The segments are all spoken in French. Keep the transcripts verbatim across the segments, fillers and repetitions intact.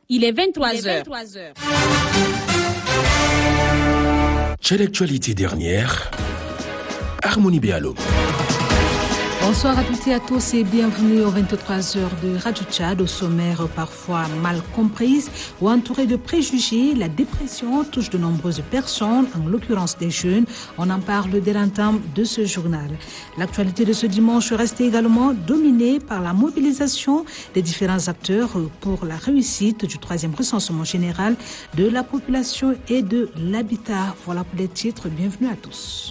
Il est vingt-trois heures. C'est l'actualité dernière. Harmonie Béalo. Bonsoir à toutes et à tous et bienvenue aux vingt-trois heures de Radio Tchad. Au sommaire parfois mal comprise ou entourée de préjugés, la dépression touche de nombreuses personnes, en l'occurrence des jeunes. On en parle dès l'entame de ce journal. L'actualité de ce dimanche reste également dominée par la mobilisation des différents acteurs pour la réussite du troisième recensement général de la population et de l'habitat. Voilà pour les titres. Bienvenue à tous.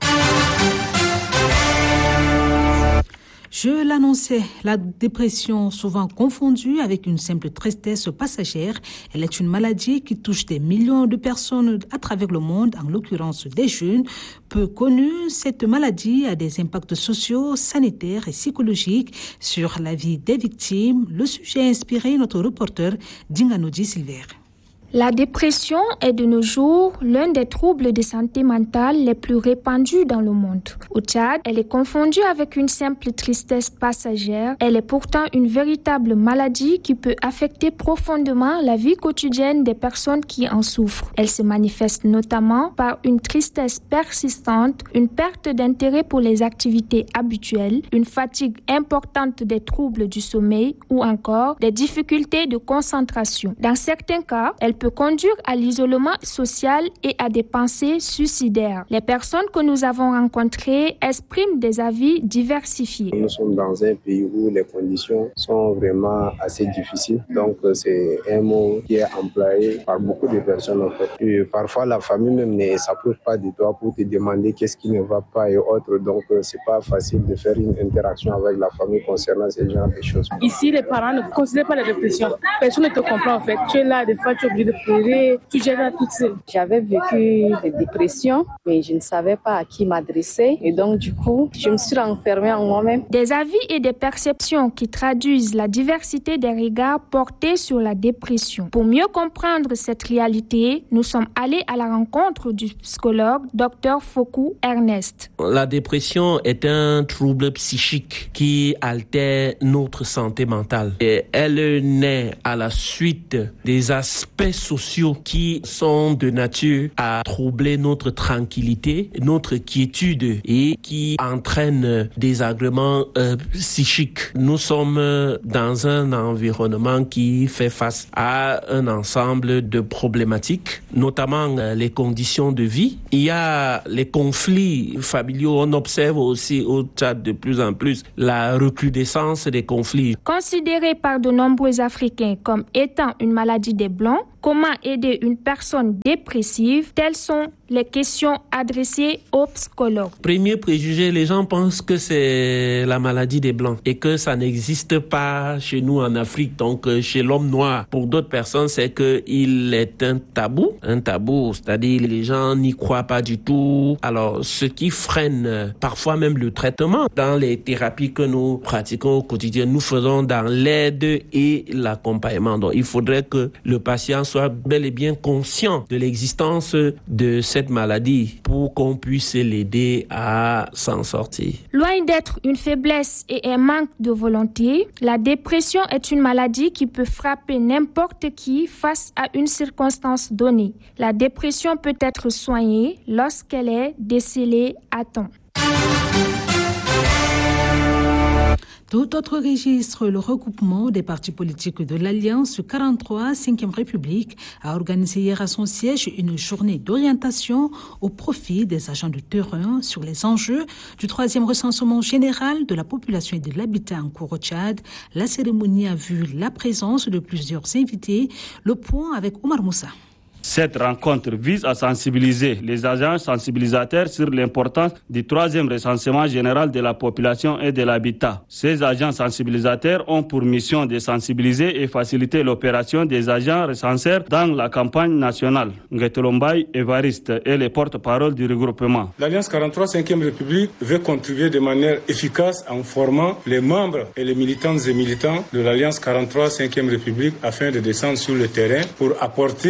Je l'annonçais, la dépression, souvent confondue avec une simple tristesse passagère, elle est une maladie qui touche des millions de personnes à travers le monde, en l'occurrence des jeunes. Peu connue, cette maladie a des impacts sociaux, sanitaires et psychologiques sur la vie des victimes. Le sujet a inspiré notre reporter Dinganoudi Silver. La dépression est de nos jours l'un des troubles de santé mentale les plus répandus dans le monde. Au Tchad, elle est confondue avec une simple tristesse passagère. Elle est pourtant une véritable maladie qui peut affecter profondément la vie quotidienne des personnes qui en souffrent. Elle se manifeste notamment par une tristesse persistante, une perte d'intérêt pour les activités habituelles, une fatigue importante des troubles du sommeil ou encore des difficultés de concentration. Dans certains cas, elle peut conduire à l'isolement social et à des pensées suicidaires. Les personnes que nous avons rencontrées expriment des avis diversifiés. Nous sommes dans un pays où les conditions sont vraiment assez difficiles. Donc c'est un mot qui est employé par beaucoup de personnes en fait. Et parfois la famille même ne s'approche pas de toi pour te demander qu'est-ce qui ne va pas et autres. Donc c'est pas facile de faire une interaction avec la famille concernant ce genre de choses. Ici les parents ne considèrent pas la dépression. Personne ne te comprend en fait. Tu es là, des fois tu es obligé de pleurer, tu gères à toute seule. J'avais vécu des dépressions, mais je ne savais pas à qui m'adresser. Et donc, du coup, je me suis renfermée en moi-même. Des avis et des perceptions qui traduisent la diversité des regards portés sur la dépression. Pour mieux comprendre cette réalité, nous sommes allés à la rencontre du psychologue docteur Fokou Ernest. La dépression est un trouble psychique qui altère notre santé mentale. Et elle naît à la suite des aspects sociaux qui sont de nature à troubler notre tranquillité, notre quiétude et qui entraînent des agréments euh, psychiques. Nous sommes dans un environnement qui fait face à un ensemble de problématiques, notamment euh, les conditions de vie. Il y a les conflits familiaux. On observe aussi au Tchad de plus en plus la recrudescence des conflits. Considérée par de nombreux Africains comme étant une maladie des Blancs, comment aider une personne dépressive? Telles sont les questions adressées aux psychologues. Premier préjugé, les gens pensent que c'est la maladie des Blancs et que ça n'existe pas chez nous en Afrique, donc chez l'homme noir. Pour d'autres personnes, c'est qu'il est un tabou, un tabou, c'est-à-dire les gens n'y croient pas du tout. Alors, ce qui freine parfois même le traitement. Dans les thérapies que nous pratiquons au quotidien, nous faisons dans l'aide et l'accompagnement. Donc, il faudrait que le patient soit bel et bien conscient de l'existence de cette maladie pour qu'on puisse l'aider à s'en sortir. Loin d'être une faiblesse et un manque de volonté, la dépression est une maladie qui peut frapper n'importe qui face à une circonstance donnée. La dépression peut être soignée lorsqu'elle est décelée à temps. Tout autre registre, le regroupement des partis politiques de l'Alliance quarante-trois, cinquième République, a organisé hier à son siège une journée d'orientation au profit des agents de terrain sur les enjeux du troisième recensement général de la population et de l'habitat en cours au Tchad. La cérémonie a vu la présence de plusieurs invités. Le point avec Omar Moussa. Cette rencontre vise à sensibiliser les agents sensibilisateurs sur l'importance du troisième recensement général de la population et de l'habitat. Ces agents sensibilisateurs ont pour mission de sensibiliser et faciliter l'opération des agents recenseurs dans la campagne nationale. Nguetolombay Evariste est le porte-parole du regroupement. L'Alliance quarante-trois, cinquième République veut contribuer de manière efficace en formant les membres et les militantes et militants de l'Alliance quarante-trois, cinquième République afin de descendre sur le terrain pour apporter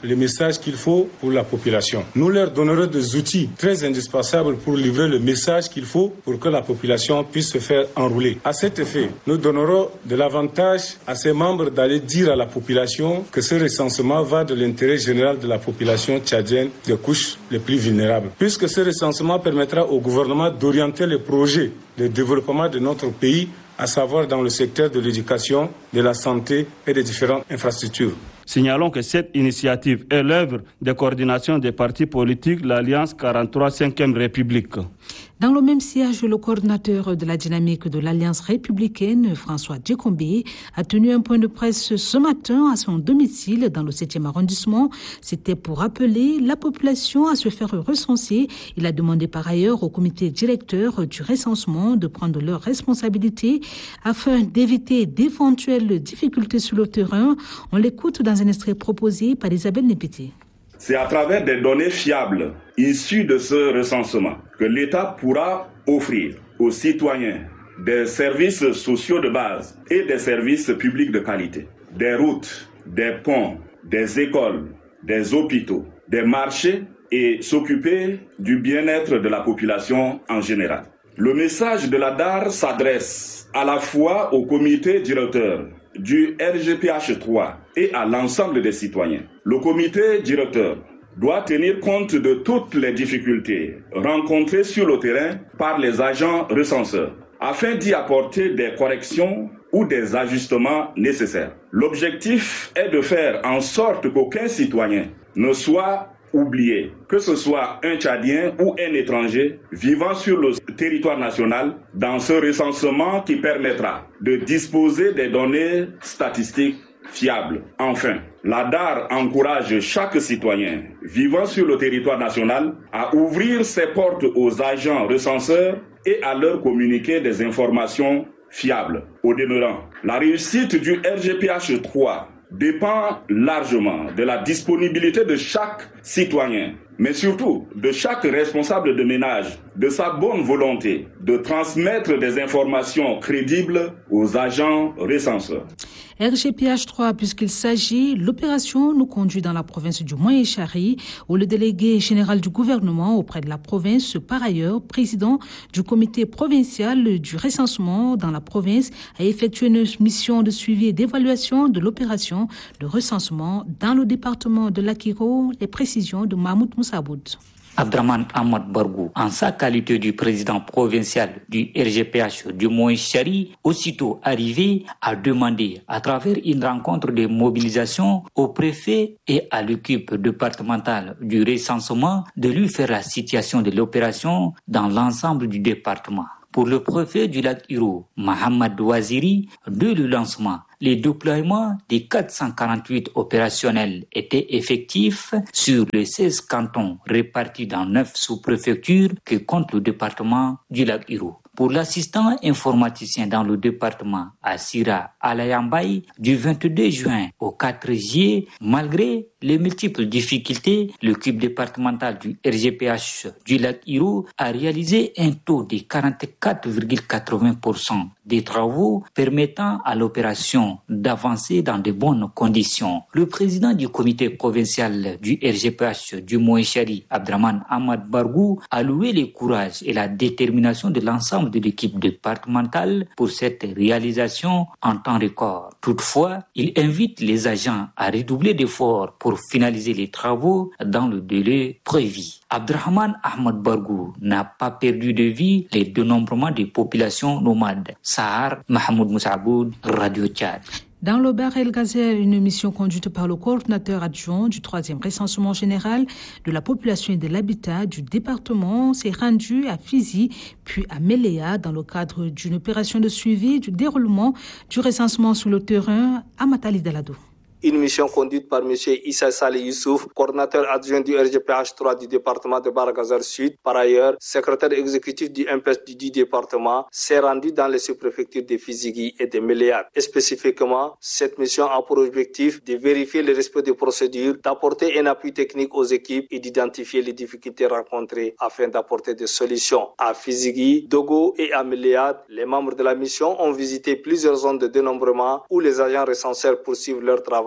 le message qu'il faut pour la population. Nous leur donnerons des outils très indispensables pour livrer le message qu'il faut pour que la population puisse se faire enrôler. À cet effet, nous donnerons de l'avantage à ces membres d'aller dire à la population que ce recensement va de l'intérêt général de la population tchadienne des couches les plus vulnérables. Puisque ce recensement permettra au gouvernement d'orienter les projets de développement de notre pays, à savoir dans le secteur de l'éducation, de la santé et des différentes infrastructures. Signalons que cette initiative est l'œuvre de coordination des partis politiques, l'Alliance quarante-trois cinquième République. Dans le même siège, le coordinateur de la dynamique de l'Alliance républicaine, François Djekombe, a tenu un point de presse ce matin à son domicile dans le septième arrondissement. C'était pour appeler la population à se faire recenser. Il a demandé par ailleurs au comité directeur du recensement de prendre leurs responsabilités afin d'éviter d'éventuelles difficultés sur le terrain. On l'écoute dans un extrait proposé par Isabelle Népété. C'est à travers des données fiables issues de ce recensement que l'État pourra offrir aux citoyens des services sociaux de base et des services publics de qualité, des routes, des ponts, des écoles, des hôpitaux, des marchés et s'occuper du bien-être de la population en général. Le message de la D A R s'adresse à la fois au comité directeur du R G P H trois et à l'ensemble des citoyens. Le comité directeur doit tenir compte de toutes les difficultés rencontrées sur le terrain par les agents recenseurs afin d'y apporter des corrections ou des ajustements nécessaires. L'objectif est de faire en sorte qu'aucun citoyen ne soit oublié, que ce soit un Tchadien ou un étranger vivant sur le territoire national, dans ce recensement qui permettra de disposer des données statistiques fiables. Enfin, la D A R encourage chaque citoyen vivant sur le territoire national à ouvrir ses portes aux agents recenseurs et à leur communiquer des informations fiables. Au demeurant, la réussite du R G P H trois dépend largement de la disponibilité de chaque citoyen, mais surtout de chaque responsable de ménage, de sa bonne volonté de transmettre des informations crédibles aux agents recenseurs. R G P H trois, puisqu'il s'agit, l'opération nous conduit dans la province du Moyen-Chari, où le délégué général du gouvernement auprès de la province, par ailleurs président du comité provincial du recensement dans la province, a effectué une mission de suivi et d'évaluation de l'opération de recensement dans le département de l'Akiro. Les précisions de Mahmoud Moussaboud. Abdraman Ahmad Bargou, en sa qualité du président provincial du R G P H du Moyen-Chari, aussitôt arrivé, a demandé à travers une rencontre de mobilisation au préfet et à l'équipe départementale du recensement de lui faire la situation de l'opération dans l'ensemble du département. Pour le préfet du lac Hiro, Mohamed Ouaziri, dès le lancement, les déploiements des quatre cent quarante-huit opérationnels étaient effectifs sur les seize cantons répartis dans neuf sous-préfectures que compte le département du lac Hiro. Pour l'assistant informaticien dans le département, Assira Alayambaye, du vingt-deux juin au quatre juillet, malgré les multiples difficultés, l'équipe départementale du R G P H du lac Hiro a réalisé un taux de quarante-quatre virgule quatre-vingts pour cent des travaux permettant à l'opération d'avancer dans de bonnes conditions. Le président du comité provincial du R G P H du Moyen-Chari, Abdraman Ahmad Bargou, a loué le courage et la détermination de l'ensemble de l'équipe départementale pour cette réalisation en temps record. Toutefois, il invite les agents à redoubler d'efforts pour finaliser les travaux dans le délai prévu. Abdraman Ahmad Bargou n'a pas perdu de vue les dénombrements des populations nomades. Sahar Mahmoud Moussaboud, Radio Tchad. Dans le Bahr El Ghazel, une mission conduite par le coordinateur adjoint du troisième recensement général de la population et de l'habitat du département s'est rendue à Fizi, puis à Meléa, dans le cadre d'une opération de suivi du déroulement du recensement sur le terrain à Matali Dalado. Une mission conduite par M. Issa Saleh Youssouf, coordinateur adjoint du R G P H trois du département de Bahr El Ghazel Sud. Par ailleurs, secrétaire exécutif du M P S du dit département, s'est rendu dans les sous-préfectures de Fizigui et de Meléa. Et spécifiquement, cette mission a pour objectif de vérifier le respect des procédures, d'apporter un appui technique aux équipes et d'identifier les difficultés rencontrées afin d'apporter des solutions. À Fizigui, Dogo et à Meléa, les membres de la mission ont visité plusieurs zones de dénombrement où les agents recenseurs poursuivent leur travail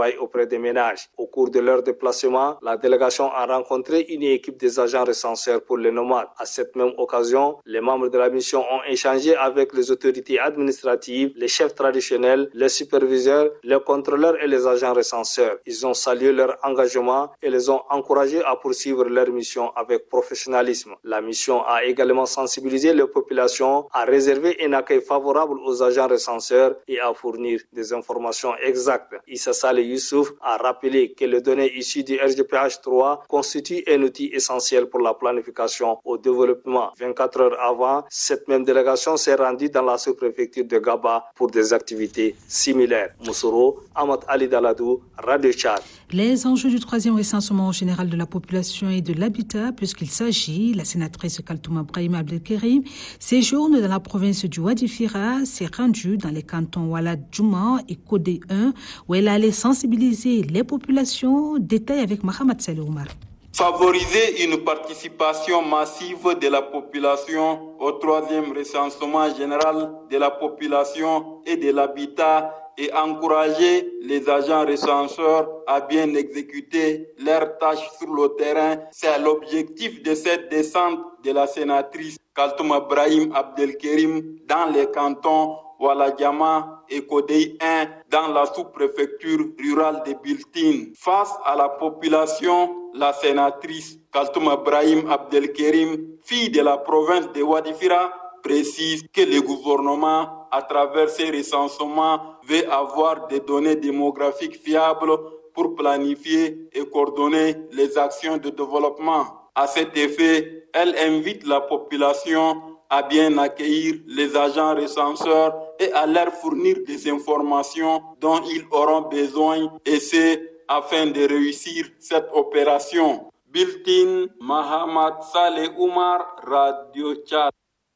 travail auprès des ménages. Au cours de leur déplacement, la délégation a rencontré une équipe des agents recenseurs pour les nomades. À cette même occasion, les membres de la mission ont échangé avec les autorités administratives, les chefs traditionnels, les superviseurs, les contrôleurs et les agents recenseurs. Ils ont salué leur engagement et les ont encouragés à poursuivre leur mission avec professionnalisme. La mission a également sensibilisé les populations à réserver un accueil favorable aux agents recenseurs et à fournir des informations exactes. Issa Saleh Youssouf a rappelé que les données issues du R G P H trois constituent un outil essentiel pour la planification au développement. vingt-quatre heures avant, cette même délégation s'est rendue dans la sous-préfecture de Gaba pour des activités similaires. Moussoro, Ahmad Ali Daladou, Radio Tchad. Les enjeux du troisième recensement général de la population et de l'habitat, puisqu'il s'agit, la sénatrice Kaltouma Brahim Abdelkerim séjourne dans la province du Wadi Fira, s'est rendue dans les cantons Oualad Djouma et Kodé un, où elle allait sensibiliser les populations. Détail avec Mohamed Saleh Oumar. Favoriser une participation massive de la population au troisième recensement général de la population et de l'habitat et encourager les agents recenseurs à bien exécuter leurs tâches sur le terrain. C'est l'objectif de cette descente de la sénatrice Kaltouma Brahim Abdelkerim dans les cantons Oualadjama et Kodei un dans la sous-préfecture rurale de Biltine. Face à la population, la sénatrice Kaltouma Brahim Abdelkerim, fille de la province de Wadi Fira, précise que le gouvernement, à travers ses recensements, veut avoir des données démographiques fiables pour planifier et coordonner les actions de développement. À cet effet, elle invite la population à bien accueillir les agents recenseurs et à leur fournir des informations dont ils auront besoin, et c'est afin de réussir cette opération. Biltin Mohamed Saleh Oumar, Radio Tchad.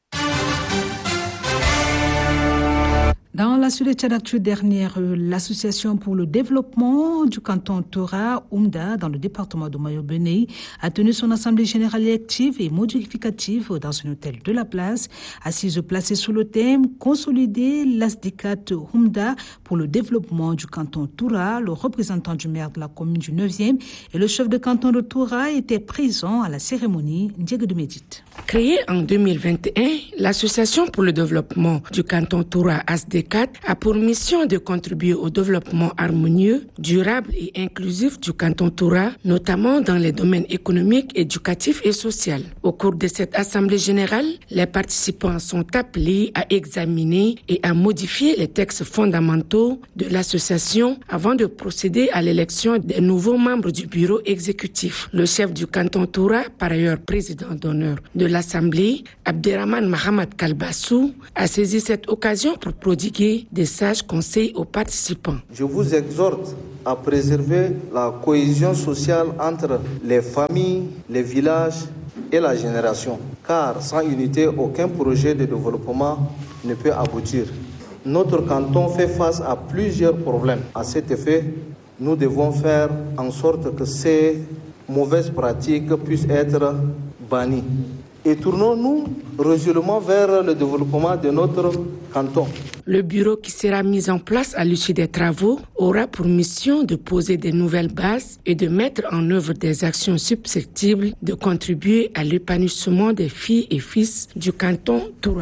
Dans la suite d'actu dernière, l'association pour le développement du canton Toura, Oumda, dans le département de Mayo-Benei, a tenu son assemblée générale élective et modificative dans un hôtel de la place, assise placée sous le thème « Consolider l'Asdicat Oumda pour le développement du canton Toura ». Le représentant du maire de la commune du neuvième et le chef de canton de Toura étaient présents à la cérémonie. Diego de Médite. Créée en deux mille vingt et un, l'association pour le développement du canton Toura A S D C A T a pour mission de contribuer au développement harmonieux, durable et inclusif du canton Toura, notamment dans les domaines économiques, éducatifs et sociaux. Au cours de cette assemblée générale, les participants sont appelés à examiner et à modifier les textes fondamentaux de l'association avant de procéder à l'élection des nouveaux membres du bureau exécutif. Le chef du canton Toura, par ailleurs président d'honneur de l'assemblée, Abderrahman Mohamed Kalbassou, a saisi cette occasion pour prodiguer des sages conseils aux participants. Je vous exhorte à préserver la cohésion sociale entre les familles, les villages et la génération, car sans unité, aucun projet de développement ne peut aboutir. Notre canton fait face à plusieurs problèmes. À cet effet, nous devons faire en sorte que ces mauvaises pratiques puissent être bannies. Et tournons-nous résolument vers le développement de notre canton. Le bureau qui sera mis en place à l'issue des travaux aura pour mission de poser des nouvelles bases et de mettre en œuvre des actions susceptibles de contribuer à l'épanouissement des filles et fils du canton Toura.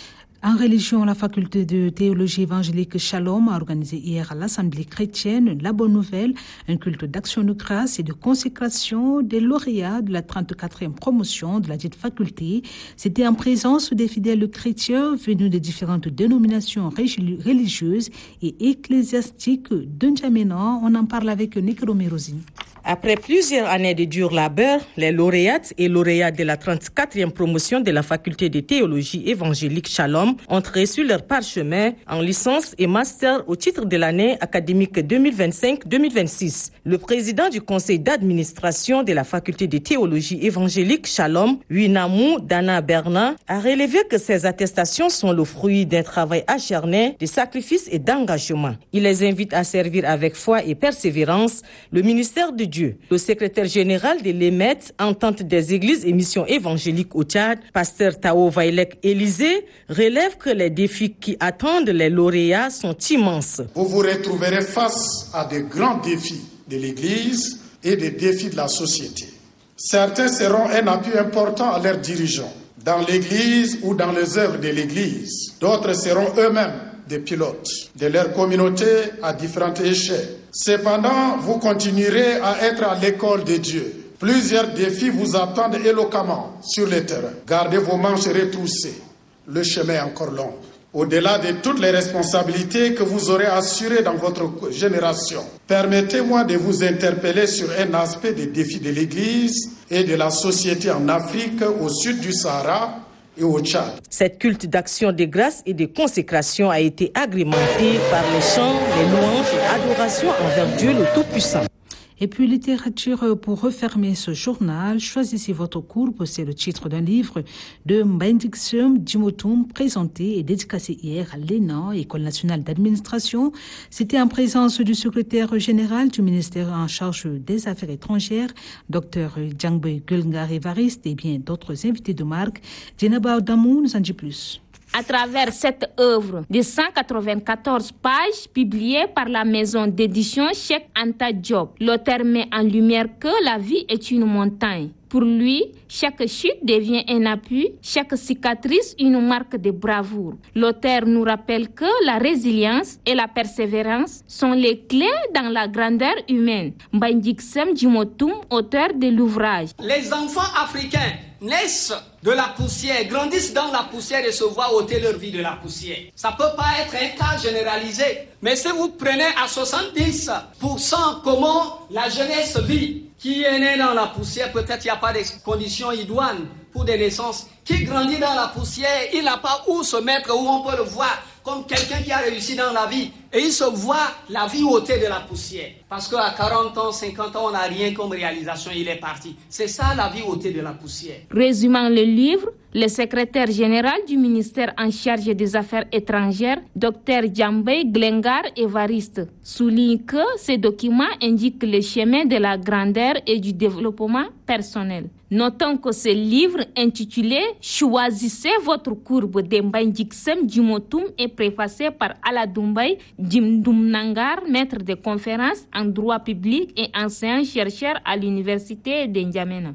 En religion, la faculté de théologie évangélique Shalom a organisé hier à l'Assemblée chrétienne la bonne nouvelle, un culte d'action de grâce et de consécration des lauréats de la trente-quatrième promotion de la dite faculté. C'était en présence des fidèles chrétiens venus de différentes dénominations religieuses et ecclésiastiques d'Ndjamena. On en parle avec Nekro Merozine. Après plusieurs années de dur labeur, les lauréates et lauréats de la trente-quatrième promotion de la faculté de théologie évangélique Shalom ont reçu leur parchemin en licence et master au titre de l'année académique deux mille vingt-cinq deux mille vingt-six. Le président du conseil d'administration de la faculté de théologie évangélique Shalom, Winamou Dana Berna, a relevé que ces attestations sont le fruit d'un travail acharné, de sacrifice et d'engagement. Il les invite à servir avec foi et persévérance le ministère de Dieu Dieu. Le secrétaire général de l'E M E T, Entente des églises et missions évangéliques au Tchad, pasteur Tao Vailek Élysée, relève que les défis qui attendent les lauréats sont immenses. Vous vous retrouverez face à de grands défis de l'Église et des défis de la société. Certains seront un appui important à leurs dirigeants, dans l'Église ou dans les œuvres de l'Église. D'autres seront eux-mêmes des pilotes de leur communauté à différentes échelles. Cependant, vous continuerez à être à l'école de Dieu. Plusieurs défis vous attendent éloquemment sur le terrain. Gardez vos manches retroussées. Le chemin est encore long. Au-delà de toutes les responsabilités que vous aurez assurées dans votre génération, permettez-moi de vous interpeller sur un aspect des défis de l'Église et de la société en Afrique, au sud du Sahara et au Tchad. Cette culte d'action de grâce et de consécration a été agrémentée par les chants, les louanges et adorations envers Dieu le Tout-Puissant. Et puis, littérature pour refermer ce journal, choisissez votre courbe, c'est le titre d'un livre de Mbendixem Djimotoum, présenté et dédicacé hier à l'E N A, École nationale d'administration. C'était en présence du secrétaire général du ministère en charge des Affaires étrangères, Dr Djangbe Gulngar Evariste, et bien d'autres invités de marque. Djenaba Damou nous en dit plus. À travers cette œuvre de cent quatre-vingt-quatorze pages publiée par la maison d'édition Cheikh Anta Diop, l'auteur met en lumière que la vie est une montagne. Pour lui, chaque chute devient un appui, chaque cicatrice une marque de bravoure. L'auteur nous rappelle que la résilience et la persévérance sont les clés dans la grandeur humaine. Mbendixem Djimotoum, auteur de l'ouvrage. Les enfants africains naissent de la poussière, grandissent dans la poussière et se voient ôter leur vie de la poussière. Ça peut pas être un cas généralisé, mais si vous prenez à soixante-dix pour cent comment la jeunesse vit, qui est né dans la poussière, peut-être il n'y a pas de conditions idoines pour des naissances, qui grandit dans la poussière, il n'a pas où se mettre, où on peut le voir comme quelqu'un qui a réussi dans la vie. Et il se voit la vie ôtée de la poussière. Parce qu'à quarante ans, cinquante ans, on n'a rien comme réalisation, il est parti. C'est ça la vie ôtée de la poussière. Résumant le livre, le secrétaire général du ministère en charge des Affaires étrangères, Dr Djangbe Glengar Evariste, souligne que ces documents indiquent le chemin de la grandeur et du développement personnel. Notons que ce livre intitulé « Choisissez votre courbe » de Mbendixem Djimotoum est préfacé par Aladoumbaye Djimdoumnangar, maître de conférences en droit public et enseignant-chercheur à l'université de N'Djamena.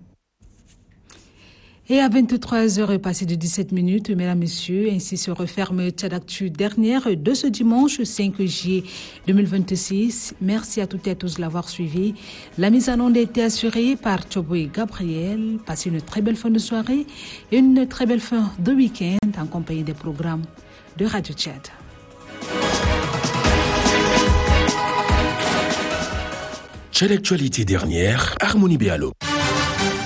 Et à vingt-trois heures passées de dix-sept minutes, mesdames, messieurs, ainsi se referme Tchadactu dernière de ce dimanche cinq juillet deux mille vingt-six. Merci à toutes et à tous de l'avoir suivi. La mise en onde a été assurée par Tchoboy Gabriel. Passez une très belle fin de soirée et une très belle fin de week-end en compagnie des programmes de Radio Tchad. Tchad Actualité dernière, Harmonie Béalo.